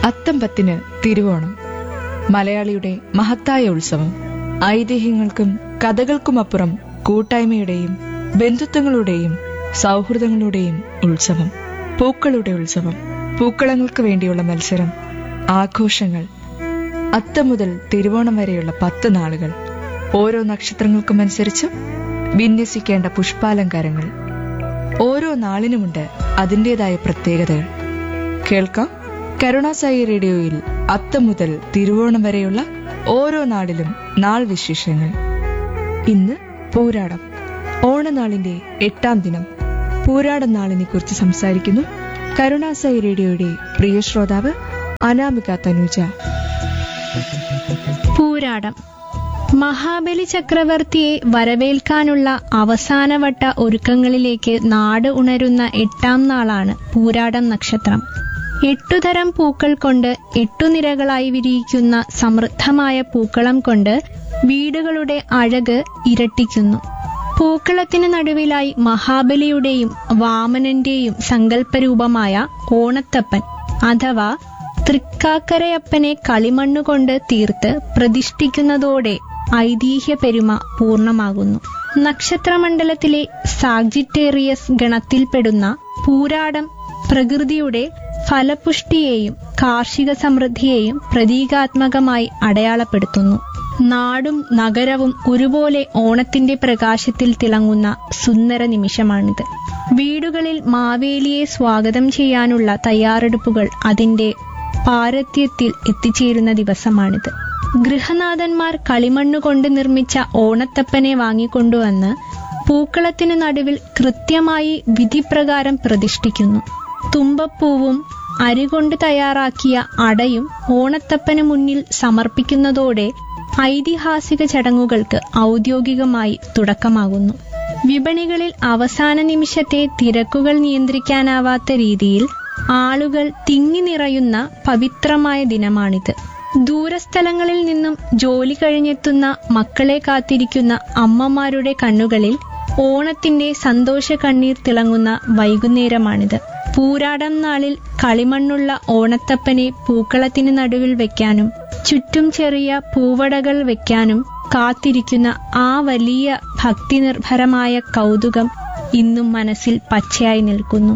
അത്തം 10 തിരുവോണം, മലയാളിയുടെ മഹത്തായ ഉത്സവം. ഐതിഹ്യങ്ങൾക്കും കഥകൾക്കുമപ്പുറം കൂട്ടായ്മയുടെയും ബന്ധുത്വങ്ങളുടെയും സൗഹൃദങ്ങളുടെയും ഉത്സവം. പൂക്കളുടെ ഉത്സവം. പൂക്കളങ്ങൾക്ക് വേണ്ടിയുള്ള മത്സരം, ആഘോഷങ്ങൾ. അത്തം മുതൽ തിരുവോണം വരെയുള്ള 10 നാളുകൾ. ഓരോ നക്ഷത്രങ്ങൾക്കുമനുസരിച്ച് വിന്യസിക്കേണ്ട പുഷ്പാലങ്കാരങ്ങൾ. ഓരോ നാളിനുമുണ്ട് അതിൻ്റെതായ പ്രത്യേകതകൾ. കേൾക്കാം കരുണാസായി റേഡിയോയിൽ അത്തം മുതൽ തിരുവോണം വരെയുള്ള ഓരോ നാളിലും നാൾ വിശേഷങ്ങൾ. ഇന്ന് പൂരാടം, ഓണനാളിന്റെ 8ാം ദിനം. പൂരാടം നാളിനെ കുറിച്ച് സംസാരിക്കുന്നു കരുണാസായി റേഡിയോയുടെ പ്രിയ ശ്രോതാവ് അനാമിക തനുജ. പൂരാടം മഹാബലി ചക്രവർത്തിയെ വരവേൽക്കാനുള്ള അവസാനവട്ട ഒരുക്കങ്ങളിലേക്ക് നാട് ഉണരുന്ന 8ാം നാളാണ് പൂരാടം നക്ഷത്രം. 8 തരം പൂക്കൾ കൊണ്ട് 8 നിരകളായി വിരിയിക്കുന്ന സമൃദ്ധമായ പൂക്കളം കൊണ്ട് വീടുകളുടെ അഴക് ഇരട്ടിക്കുന്നു. പൂക്കളത്തിന് നടുവിലായി മഹാബലിയുടെയും വാമനന്റെയും സങ്കല്പരൂപമായ ഓണത്തപ്പൻ അഥവാ തൃക്കാക്കരയപ്പനെ കളിമണ്ണുകൊണ്ട് തീർത്ത് പ്രതിഷ്ഠിക്കുന്നതോടെ ഐതിഹ്യ പെരുമ പൂർണ്ണമാകുന്നു. നക്ഷത്രമണ്ഡലത്തിലെ സാജിറ്റേറിയസ് ഗണത്തിൽപ്പെടുന്ന പൂരാടം പ്രകൃതിയുടെ ഫലപുഷ്ടിയെയും കാർഷിക സമൃദ്ധിയെയും പ്രതീകാത്മകമായി അടയാളപ്പെടുത്തുന്നു. നാടും നഗരവും ഒരുപോലെ ഓണത്തിന്റെ പ്രകാശത്തിൽ തിളങ്ങുന്ന സുന്ദര നിമിഷമാണിത്. വീടുകളിൽ മാവേലിയെ സ്വാഗതം ചെയ്യാനുള്ള തയ്യാറെടുപ്പുകൾ അതിന്റെ പാരത്യത്തിൽ എത്തിച്ചേരുന്ന ദിവസമാണിത്. ഗൃഹനാഥന്മാർ കളിമണ്ണുകൊണ്ട് നിർമ്മിച്ച ഓണത്തപ്പനെ വാങ്ങിക്കൊണ്ടുവന്ന് പൂക്കളത്തിനു നടുവിൽ കൃത്യമായി വിധിപ്രകാരം പ്രതിഷ്ഠിക്കുന്നു. തുമ്പപ്പൂവും അരികൊണ്ട് തയ്യാറാക്കിയ അടയും ഓണത്തപ്പന് മുന്നിൽ സമർപ്പിക്കുന്നതോടെ ഐതിഹാസിക ചടങ്ങുകൾക്ക് ഔദ്യോഗികമായി തുടക്കമാകുന്നു. വിപണികളിൽ അവസാന നിമിഷത്തെ തിരക്കുകൾ നിയന്ത്രിക്കാനാവാത്ത രീതിയിൽ ആളുകൾ തിങ്ങി നിറയുന്ന പവിത്രമായ ദിനമാണിത്. ദൂരസ്ഥലങ്ങളിൽ നിന്നും ജോലി കഴിഞ്ഞെത്തുന്ന മക്കളെ കാത്തിരിക്കുന്ന അമ്മമാരുടെ കണ്ണുകളിൽ ഓണത്തിന്റെ സന്തോഷ കണ്ണീർ തിളങ്ങുന്ന വൈകുന്നേരമാണിത്. പൂരാടം നാളിൽ കളിമണ്ണുള്ള ഓണത്തപ്പനെ പൂക്കളത്തിന് നടുവിൽ വെക്കാനും ചുറ്റും ചെറിയ പൂവടകൾ വെക്കാനും കാത്തിരിക്കുന്ന ആ വലിയ ഭക്തിനിർഭരമായ കൗതുകം ഇന്നും മനസ്സിൽ പച്ചയായി നിൽക്കുന്നു.